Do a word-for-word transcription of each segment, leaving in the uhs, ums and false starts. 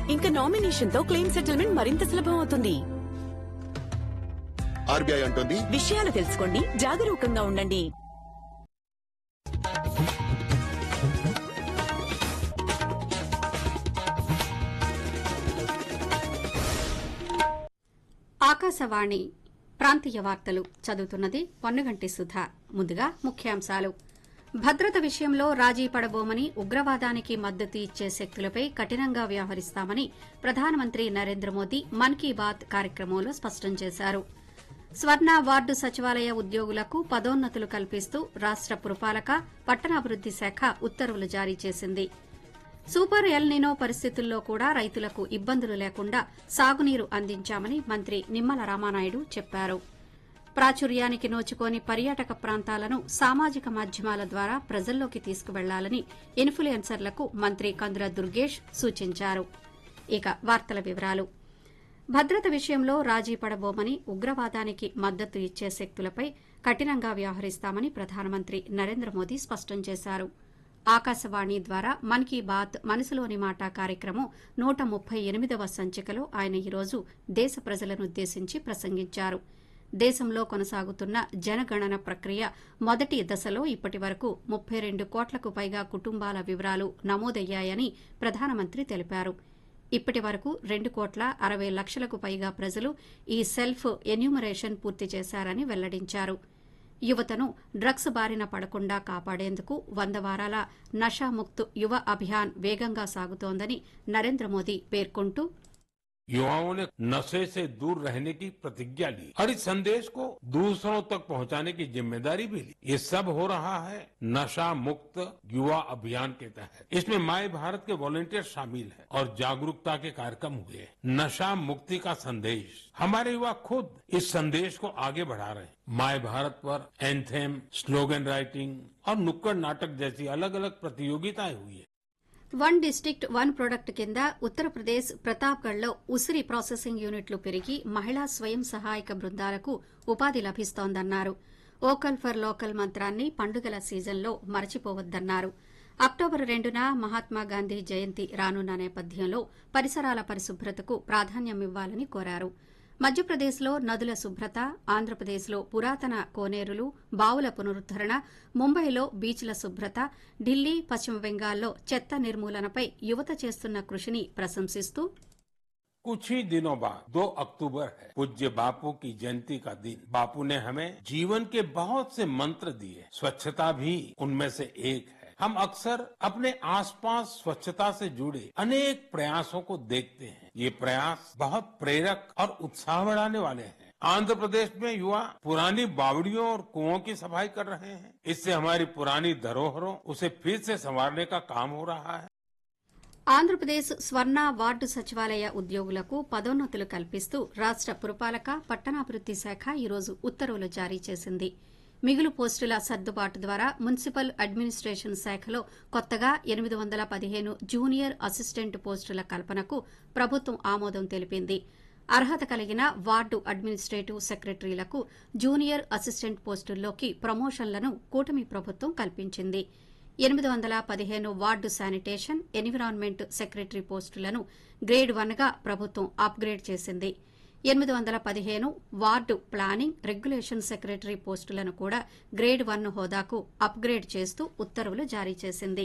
ఇంకా నామినేషన్ తో claim settlement మరింత సులభం అవుతుంది. ఆర్బీఐ అంటుంది, విషయాలు తెలుసుకోండి, జాగరూకంగా ఉండండి. ఆకాశవాణి ప్రాంతీయ వార్తలు చదువుతున్నది పొన్నగంటి సుధా. ముందుగా ముఖ్యాంశాలు. భద్రత విషయంలో రాజీ పడబోమని, ఉగ్రవాదానికి మద్దతు ఇచ్చే శక్తులపై కఠినంగా వ్యవహరిస్తామని ప్రధానమంత్రి నరేంద్ర మోదీ మన్ కీ బాత్ కార్యక్రమంలో స్పష్టం చేశారు. స్వర్ణ వార్డు సచివాలయ ఉద్యోగులకు పదోన్నతులు కల్పిస్తూ రాష్ట పురపాలక, పట్టణాభివృద్ది శాఖ ఉత్తర్వులు జారీ చేసింది. సూపర్ ఎల్ నినో పరిస్థితుల్లో కూడా రైతులకు ఇబ్బందులు లేకుండా సాగునీరు అందించామని మంత్రి నిమ్మల రామానాయుడు చెప్పారు. ప్రాచుర్యానికి నోచుకోని పర్యాటక ప్రాంతాలను సామాజిక మాధ్యమాల ద్వారా ప్రజల్లోకి తీసుకువెళ్లాలని ఇన్ఫ్లుయెన్సర్లకు మంత్రి కందుల దుర్గేష్ సూచించారు. ఇక వార్తల వివరాలు. భద్రత విషయంలో రాజీ పడబోమని, ఉగ్రవాదానికి మద్దతు ఇచ్చే శక్తులపై కఠినంగా వ్యవహరిస్తామని ప్రధానమంత్రి నరేంద్ర మోదీ స్పష్టం చేశారు. ఆకాశవాణి ద్వారా మన్ కీ బాత్ మనసులోని మాట కార్యక్రమం నూట ముప్పై ఎనిమిదవ సంచికలో ఆయన ఈరోజు దేశ ప్రజలనుద్దేశించి ప్రసంగించారు. దేశంలో కొనసాగుతున్న జనగణన ప్రక్రియ మొదటి దశలో ఇప్పటి వరకు ముప్పై రెండు కోట్లకు పైగా కుటుంబాల వివరాలు నమోదయ్యాయని ప్రధానమంత్రి తెలిపారు. ఇప్పటి వరకు రెండు కోట్ల అరవై లక్షలకు పైగా ప్రజలు ఈ సెల్ఫ్ ఎన్యూమరేషన్ పూర్తి చేశారని వెల్లడించారు. యువతను డ్రగ్స్ బారిన పడకుండా కాపాడేందుకు వంద వారాల నషాముక్త్ యువ అభియాన్ వేగంగా సాగుతోందని నరేంద్ర మోదీ పేర్కొంటూ, युवाओं ने नशे से दूर रहने की प्रतिज्ञा ली और इस संदेश को दूसरों तक पहुंचाने की जिम्मेदारी भी ली. ये सब हो रहा है नशा मुक्त युवा अभियान के तहत. इसमें माय भारत के वॉलंटियर शामिल हैं और जागरूकता के कार्यक्रम हुए. नशा मुक्ति का संदेश हमारे युवा खुद इस संदेश को आगे बढ़ा रहे हैं. माय भारत पर एंथेम, स्लोगन राइटिंग और नुक्कड़ नाटक जैसी अलग अलग प्रतियोगिताएं हुई है. వన్ డిస్టిక్ట్ వన్ ప్రొడక్ట్ కింద ఉత్తరప్రదేశ్ ప్రతాప్గఢ్లో ఉసిరి ప్రాసెసింగ్ యూనిట్లు పెరిగి మహిళా స్వయం సహాయక బృందాలకు ఉపాధి లభిస్తోందన్నారు. వోకల్ ఫర్ లోకల్ మంత్రాన్ని పండుగల సీజన్లో మరచిపోవద్దన్నారు. అక్టోబర్ రెండున మహాత్మాగాంధీ జయంతి రానున్న నేపథ్యంలో పరిసరాల పరిశుభ్రతకు ప్రాధాన్యమివ్వాలని కోరారు. మధ్యప్రదేశ్లో నదుల శుభ్రత, ఆంధ్రప్రదేశ్లో పురాతన కోనేరులు, బావుల పునరుద్దరణ, ముంబైలో బీచ్ల శుభ్రత, ఢిల్లీ, పశ్చిమ బెంగాల్లో చెత్త నిర్మూలనపై యువత చేస్తున్న కృషిని ప్రశంసిస్తూ, कुछ ही दिनों बाद दो अक्टूबर है, पूज्य बापू की जयंती का दिन. बापू ने हमें जीवन के बहुत से मंत्र दिए. स्वच्छता भी उनमें से एक है. हम अक्सर अपने आसपास स्वच्छता से जुड़े अनेक प्रयासों को देखते हैं. ये प्रयास बहुत प्रेरक और उत्साह बढ़ाने वाले हैं. आंध्र प्रदेश में युवा पुरानी बावड़ियों और कुओं की सफाई कर रहे हैं. इससे हमारी पुरानी धरोहरों उसे फिर से संवारने का काम हो रहा है. ఆంధ్రప్రదేశ్ స్వర్ణ వార్డు సచివాలయ ఉద్యోగులకు పదోన్నతులు కల్పిస్తూ రాష్ట పురపాలక, పట్టణాభివృద్ది శాఖ ఈరోజు ఉత్తర్వులు జారీ చేసింది. మిగులు పోస్టుల సర్దుబాటు ద్వారా మున్సిపల్ అడ్మినిస్టేషన్ శాఖలో కొత్తగా ఎనిమిది వందల పదిహేను జూనియర్ అసిస్టెంట్ పోస్టుల కల్పనకు ప్రభుత్వం ఆమోదం తెలిపింది. అర్హత కలిగిన వార్డు అడ్మినిస్టేటివ్ సెక్రటరీలకు జూనియర్ అసిస్టెంట్ పోస్టుల్లోకి ప్రమోషన్లను కూటమి ప్రభుత్వం కల్పించింది. ఎనిమిది వందల పదిహేను వార్డు శానిటేషన్, ఎన్విరాన్మెంట్ సెక్రటరీ పోస్టులను గ్రేడ్ వన్ గా ప్రభుత్వం అప్గ్రేడ్ చేసింది. ఎనిమిది వందల పదిహేను వార్డు ప్లానింగ్, రెగ్యులేషన్ సెక్రటరీ పోస్టులను కూడా గ్రేడ్ వన్ హోదాకు అప్గ్రేడ్ చేస్తూ ఉత్తర్వులు జారీ చేసింది.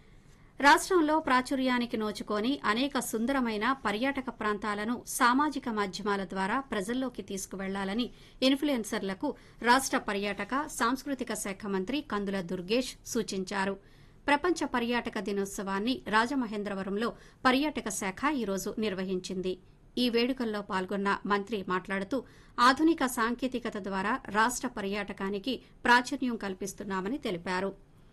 రాష్టంలో ప్రాచుర్యానికి నోచుకోని అనేక సుందరమైన పర్యాటక ప్రాంతాలను సామాజిక మాధ్యమాల ద్వారా ప్రజల్లోకి తీసుకువెళ్లాలని ఇన్ఫ్లుయెన్సర్లకు రాష్ట పర్యాటక, సాంస్కృతిక శాఖ మంత్రి కందుల దుర్గేష్ సూచించారు. ప్రపంచ పర్యాటక దినోత్సవాన్ని రాజమహేంద్రవరంలో పర్యాటక శాఖ ఈరోజు నిర్వహించింది. ఈ వేడుకల్లో పాల్గొన్న మంత్రి మాట్లాడుతూ, ఆధునిక సాంకేతికత ద్వారా రాష్ట పర్యాటకానికి ప్రాచుర్యం కల్పిస్తున్నామని తెలిపారు.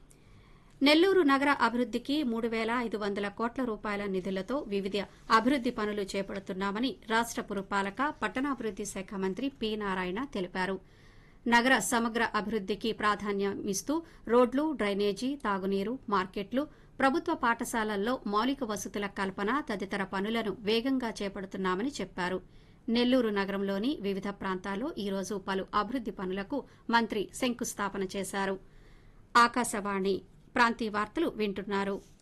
నెల్లూరు నగర అభివృద్దికి మూడు పేల ఐదు వందల కోట్ల రూపాయల నిధులతో వివిధ అభివృద్ది పనులు చేపడుతున్నామని రాష్ట పురపాలక, పట్టణాభివృద్ది శాఖ మంత్రి పి నారాయణ తెలిపారు. నగర సమగ్ర అభివృద్దికి ప్రాధాన్యమిస్తూ రోడ్లు, డ్రైనేజీ, తాగునీరు, మార్కెట్లు, ప్రభుత్వ పాఠశాలల్లో మౌలిక వసతుల కల్పన తదితర పనులను వేగంగా చేపడుతున్నామని చెప్పారు. నెల్లూరు నగరంలోని వివిధ ప్రాంతాల్లో ఈరోజు పలు అభివృద్ది పనులకు మంత్రి శంకుస్థాపన చేశారు. ఆకాశవాణి ప్రాంతీయ వార్తలు వింటున్నారు.